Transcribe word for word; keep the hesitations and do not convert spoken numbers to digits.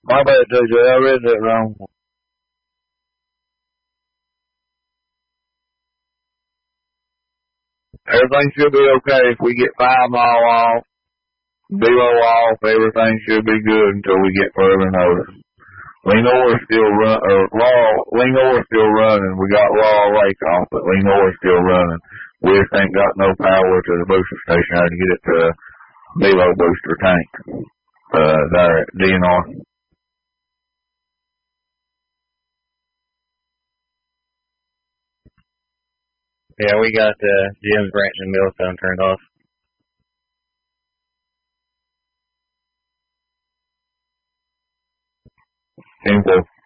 My bad, J J. I read that wrong. Everything should be okay if we get five mile off, below off. Everything should be good until we get further notice. Lenore's still run, or Law, Lenore's still running. We got Law Lake off, but Lenore's still running. We just ain't got no power to the booster station there to get it to below booster tank. Uh, there at D N R. Yeah, we got uh, Jim's Branch and Millstone turned off. Info.